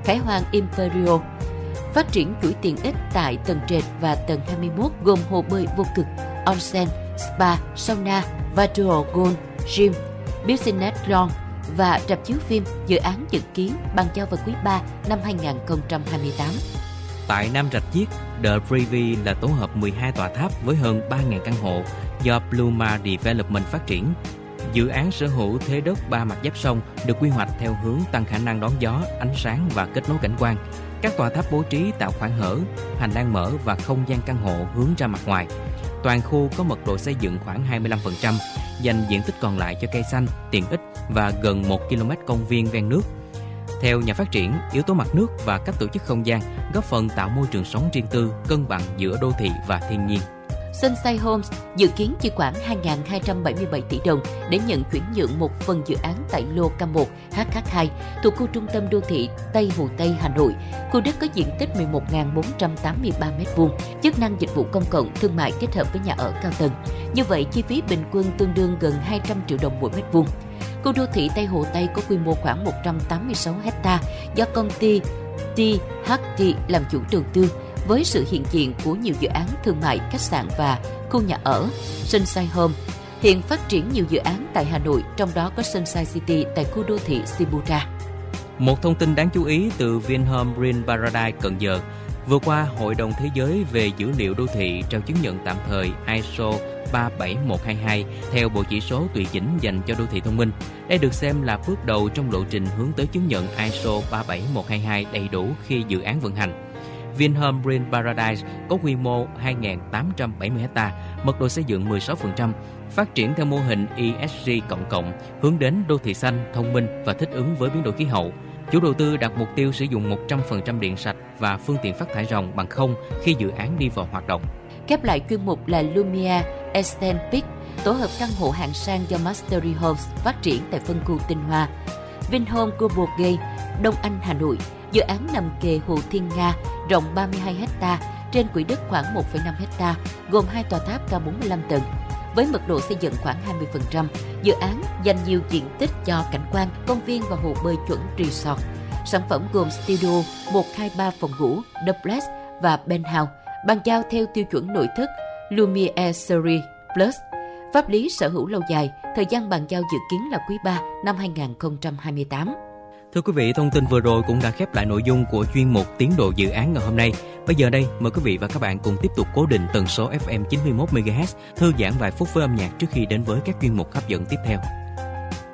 Khải Hoàng Imperial phát triển chuỗi tiện ích tại tầng trệt và tầng 21 gồm hồ bơi vô cực, onsen, spa, sauna, virtual gold, gym, business lounge và rạp chiếu phim. Dự án dự kiến bàn giao vào quý 3 năm 2028. Tại Nam Rạch Chiếc, The Privy là tổ hợp 12 tòa tháp với hơn 3.000 căn hộ do Pluma Development phát triển. Dự án sở hữu thế đất 3 mặt giáp sông được quy hoạch theo hướng tăng khả năng đón gió, ánh sáng và kết nối cảnh quan. Các tòa tháp bố trí tạo khoảng hở, hành lang mở và không gian căn hộ hướng ra mặt ngoài. Toàn khu có mật độ xây dựng khoảng 25%, dành diện tích còn lại cho cây xanh, tiện ích và gần 1 km công viên ven nước. Theo nhà phát triển, yếu tố mặt nước và cách tổ chức không gian góp phần tạo môi trường sống riêng tư, cân bằng giữa đô thị và thiên nhiên. Sunshine Homes dự kiến chi khoảng 2.277 tỷ đồng để nhận chuyển nhượng một phần dự án tại lô K1 HH2 thuộc khu trung tâm đô thị Tây Hồ Tây, Hà Nội. Khu đất có diện tích 11.483 m2, chức năng dịch vụ công cộng, thương mại kết hợp với nhà ở cao tầng. Như vậy, chi phí bình quân tương đương gần 200 triệu đồng mỗi mét vuông. Khu đô thị Tây Hồ Tây có quy mô khoảng 186 ha do công ty THT làm chủ đầu tư, với sự hiện diện của nhiều dự án thương mại, khách sạn và khu nhà ở. Sunshine Home hiện phát triển nhiều dự án tại Hà Nội, trong đó có Sunshine City tại khu đô thị Shibuya. Một thông tin đáng chú ý từ Vinhome Green Paradise Cần Giờ. Vừa qua, Hội đồng Thế giới về dữ liệu đô thị trao chứng nhận tạm thời ISO 37122 theo bộ chỉ số tùy chỉnh dành cho đô thị thông minh. Đây được xem là bước đầu trong lộ trình hướng tới chứng nhận ISO 37122 đầy đủ khi dự án vận hành. Vinhome Green Paradise có quy mô 2.870 ha, mật độ xây dựng 16%, phát triển theo mô hình ESG cộng hướng đến đô thị xanh, thông minh và thích ứng với biến đổi khí hậu. Chủ đầu tư đặt mục tiêu sử dụng 100% điện sạch và phương tiện phát thải ròng bằng không khi dự án đi vào hoạt động. Khép lại chuyên mục là Lumia Estate Peak, tổ hợp căn hộ hạng sang do Mastery Homes phát triển tại phân khu Tinh Hoa. Vinhome Global Gate, Đông Anh, Hà Nội. Dự án nằm kề hồ Thiên Nga, rộng 32 ha, trên quỹ đất khoảng 1,5 ha, gồm 2 tòa tháp cao 45 tầng. Với mật độ xây dựng khoảng 20%, dự án dành nhiều diện tích cho cảnh quan, công viên và hồ bơi chuẩn resort. Sản phẩm gồm studio, 1-2-3 phòng ngủ, duplex và penthouse, bàn giao theo tiêu chuẩn nội thất Lumiere Series Plus. Pháp lý sở hữu lâu dài, thời gian bàn giao dự kiến là quý 3 năm 2028. Thưa quý vị, thông tin vừa rồi cũng đã khép lại nội dung của chuyên mục Tiến độ dự án ngày hôm nay. Bây giờ đây, mời quý vị và các bạn cùng tiếp tục cố định tần số FM 91 MHz, thư giãn vài phút với âm nhạc trước khi đến với các chuyên mục hấp dẫn tiếp theo.